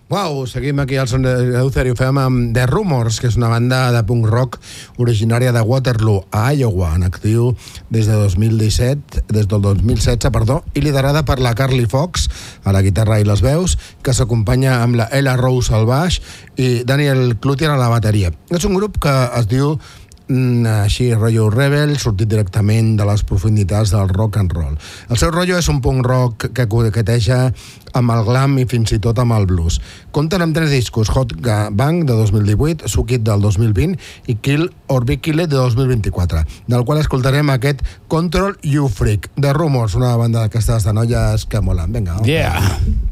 Uau, seguim aquí al son de Luther i ho fem amb The Rumors, que és una banda de punk rock originària de Waterloo, a Iowa, en actiu des del 2016, i liderada per la Carly Fox, a la guitarra i les veus, que s'acompanya amb la Ella Rose al baix i Daniel Cloutier a la bateria. És un grup que es diu així, rotllo rebel, sortit directament de les profunditats del rock and roll. El seu rotllo és un punk rock que coqueteja amb el glam i fins i tot amb el blues. Compten amb 3 discos: Hot Bang de 2018, Suck It del 2020 i Kill or Be Killed de 2024, del qual escoltarem aquest Control You Freak. The Rumors, una banda d'aquestes de noies que molen. Vinga, Yeah.